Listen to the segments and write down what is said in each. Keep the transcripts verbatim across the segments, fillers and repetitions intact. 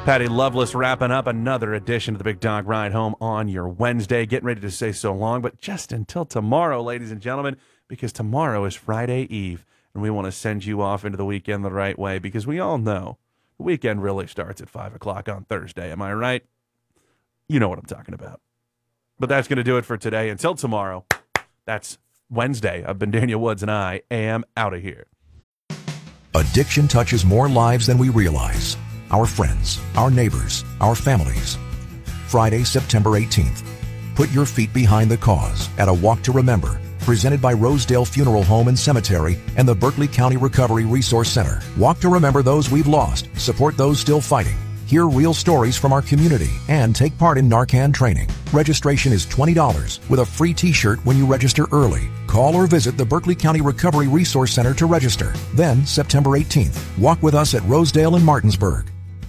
Patty Loveless wrapping up another edition of the Big Dog Ride Home on your Wednesday. Getting ready to say so long, but just until tomorrow, ladies and gentlemen, because tomorrow is Friday Eve, and we want to send you off into the weekend the right way, because we all know the weekend really starts at five o'clock on Thursday. Am I right? You know what I'm talking about. But that's going to do it for today. Until tomorrow, that's Wednesday. I've been Daniel Woods, and I am out of here. Addiction touches more lives than we realize. Our friends, our neighbors, our families. Friday, September eighteenth. Put your feet behind the cause at a Walk to Remember, presented by Rosedale Funeral Home and Cemetery and the Berkeley County Recovery Resource Center. Walk to remember those we've lost, support those still fighting, hear real stories from our community, and take part in Narcan training. Registration is twenty dollars with a free t-shirt when you register early. Call or visit the Berkeley County Recovery Resource Center to register. Then, September eighteenth, walk with us at Rosedale and Martinsburg.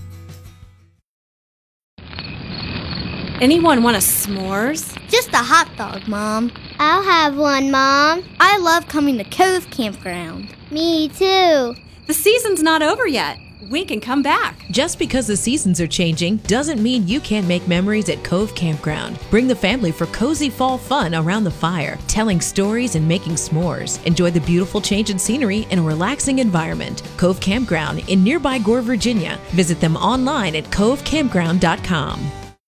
Anyone want a s'mores? Just a hot dog, Mom. I'll have one, Mom. I love coming to Cove Campground. Me too. The season's not over yet. We can come back. Just because the seasons are changing doesn't mean you can't make memories at Cove Campground. Bring the family for cozy fall fun around the fire, telling stories and making s'mores. Enjoy the beautiful change in scenery in a relaxing environment. Cove Campground in nearby Gore, Virginia. Visit them online at cove campground dot com.